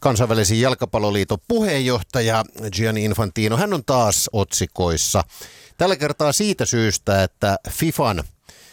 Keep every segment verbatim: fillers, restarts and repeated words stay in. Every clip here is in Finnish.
kansainvälisen jalkapalloliiton puheenjohtaja Gianni Infantino. Hän on taas otsikoissa. Tällä kertaa siitä syystä, että FIFAn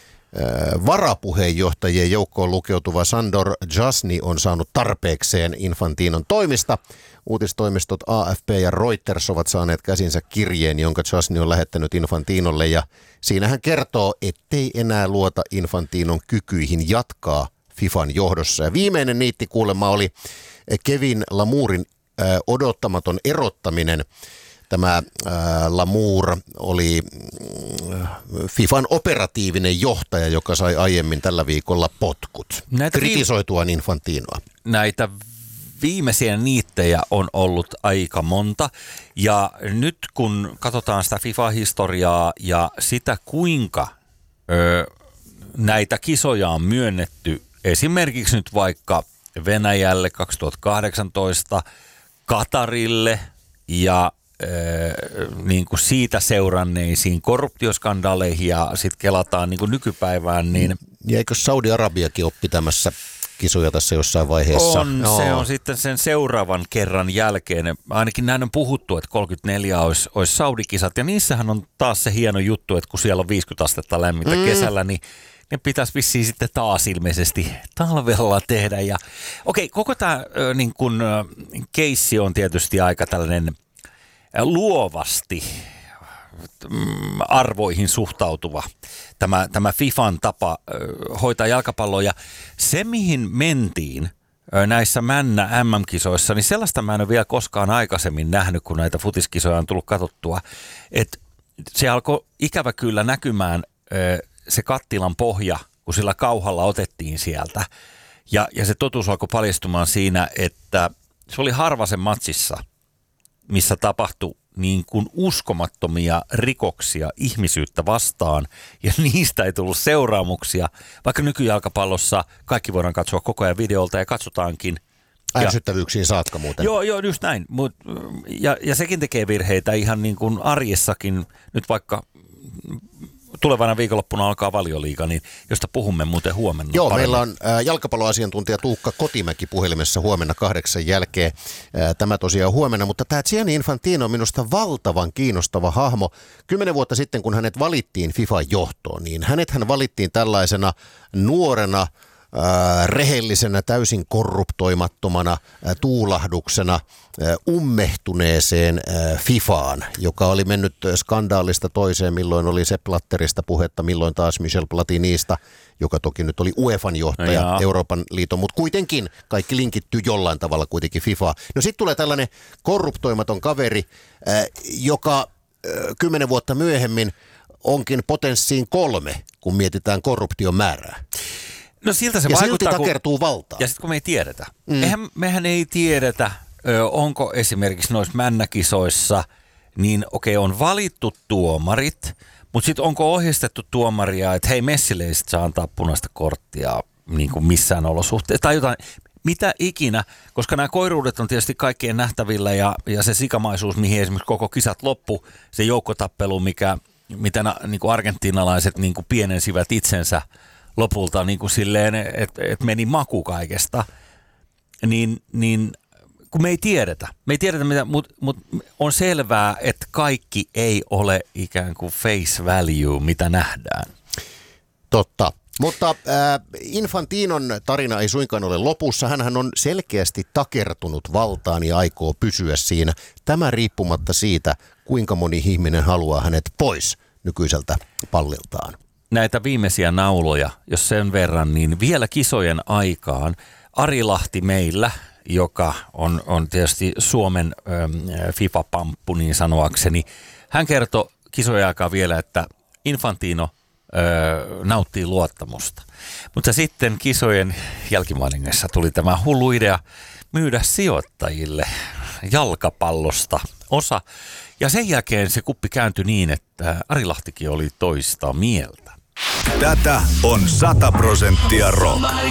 varapuheenjohtajien joukkoon lukeutuva Sandor Jasni on saanut tarpeekseen Infantinon toimista. Uutistoimistot A F P ja Reuters ovat saaneet käsinsä kirjeen, jonka Jasni on lähettänyt Infantinolle, ja siinä hän kertoo, ettei enää luota Infantinon kykyihin jatkaa FIFAn johdossa. Ja viimeinen niitti kuulemma oli Kevin Lamourin odottamaton erottaminen. Tämä äh, Lamour oli äh, FIFAn operatiivinen johtaja, joka sai aiemmin tällä viikolla potkut. Näitä kritisoituaan Infantinoa. Näitä viimeisiä niittejä on ollut aika monta. Ja nyt kun katsotaan sitä FIFA-historiaa ja sitä, kuinka ö, näitä kisoja on myönnetty, esimerkiksi nyt vaikka Venäjälle kaksituhattakahdeksantoista, Katarille ja niin kuin siitä seuranneisiin korruptioskandaaleihin ja sitten kelataan niin kuin nykypäivään. Niin ja eikö Saudi-Arabiakin ole pitämässä kisoja tässä jossain vaiheessa? On, no. Se on sitten sen seuraavan kerran jälkeen. Ainakin näin on puhuttu, että kolmekymmentäneljä olisi, olisi Saudi-kisat, ja niissähän on taas se hieno juttu, että kun siellä on viisikymmentä astetta lämmintä mm. kesällä, niin ne pitäisi vissiin sitten taas ilmeisesti talvella tehdä. Ja, okei, koko tämä niin kuin keissi on tietysti aika tällainen luovasti arvoihin suhtautuva tämä, tämä FIFAn tapa hoitaa jalkapalloa. Ja se, mihin mentiin näissä männä M M-kisoissa, niin sellaista mä en ole vielä koskaan aikaisemmin nähnyt, kun näitä futiskisoja on tullut katsottua. Että se alkoi ikävä kyllä näkymään se kattilan pohja, kun sillä kauhalla otettiin sieltä. Ja, ja se totuus alkoi paljastumaan siinä, että se oli harvasen matsissa, missä tapahtui niin kuin uskomattomia rikoksia ihmisyyttä vastaan, ja niistä ei tullut seuraamuksia, vaikka nykyjalkapallossa kaikki voidaan katsoa koko ajan videolta, ja katsotaankin. Ärsyttävyyksiin saakka muuten. Joo, joo, just näin. Mut, ja, ja sekin tekee virheitä ihan niin kuin arjessakin, nyt vaikka tulevana viikonloppuna alkaa Valioliiga, niin josta puhumme muuten huomenna. Joo, paremmin. Meillä on ä, jalkapalloasiantuntija Tuukka Kotimäki puhelimessa huomenna kahdeksan jälkeen. Ä, tämä tosiaan huomenna, mutta tämä Gianni Infantino on minusta valtavan kiinnostava hahmo. Kymmenen vuotta sitten, kun hänet valittiin FIFAn johtoon, niin hänethän valittiin tällaisena nuorena, Äh, rehellisenä, täysin korruptoimattomana äh, tuulahduksena äh, ummehtuneeseen äh, FIFAan, joka oli mennyt skandaalista toiseen, milloin oli Sepp Blatterista puhetta, milloin taas Michel Platinista, joka toki nyt oli UEFan johtaja, no Euroopan liiton, mutta kuitenkin kaikki linkittyy jollain tavalla kuitenkin FIFAan. No sitten tulee tällainen korruptoimaton kaveri, äh, joka äh, kymmenen vuotta myöhemmin onkin potenssiin kolme, kun mietitään korruption määrää. No siltä se ja vaikuttaa, silti takertuu valtaan. Ja sitten kun me ei tiedetä. Mm. Eihän, mehän ei tiedetä, ö, onko esimerkiksi noissa männäkisoissa, niin okei, on valittu tuomarit, mutta sitten onko ohjeistettu tuomaria, että hei, Messille ei sit saa antaa punaista korttia niin kuin missään olosuhteessa tai jotain. Mitä ikinä, koska nämä koiruudet on tietysti kaikkien nähtävillä, ja, ja se sikamaisuus, mihin esimerkiksi koko kisat loppu, se joukkotappelu, mikä, mitä na, niin kuin argentiinalaiset niin kuin pienensivät itsensä lopulta niin kuin silleen, että et meni maku kaikesta, niin, niin kun me ei tiedetä. Me ei tiedetä, mutta mut on selvää, että kaikki ei ole ikään kuin face value, mitä nähdään. Totta. Mutta äh, Infantinon tarina ei suinkaan ole lopussa. Hänhän on selkeästi takertunut valtaan ja aikoo pysyä siinä. Tämä riippumatta siitä, kuinka moni ihminen haluaa hänet pois nykyiseltä palliltaan. Näitä viimeisiä nauloja, jos sen verran, niin vielä kisojen aikaan Ari Lahti meillä, joka on, on tietysti Suomen ö, FIFA-pamppu niin sanoakseni, hän kertoi kisojen aikaa vielä, että Infantino ö, nauttii luottamusta. Mutta sitten kisojen jälkimainingeissa tuli tämä hullu idea myydä sijoittajille jalkapallosta osa. Ja sen jälkeen se kuppi kääntyi niin, että Ari Lahtikin oli toista mieltä. Tätä on sata prosenttia rock.